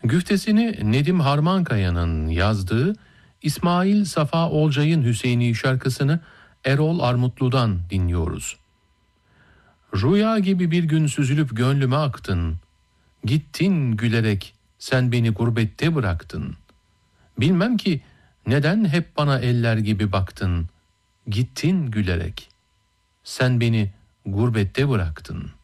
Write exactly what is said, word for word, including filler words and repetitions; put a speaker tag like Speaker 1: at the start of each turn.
Speaker 1: Güftesini Nedim Harmankaya'nın yazdığı İsmail Safa Olcay'ın Hüseyini şarkısını Erol Armutlu'dan dinliyoruz. Rüya gibi bir gün süzülüp gönlüme aktın. Gittin gülerek sen beni gurbette bıraktın. Bilmem ki neden hep bana eller gibi baktın. Gittin gülerek sen beni gurbette bıraktın.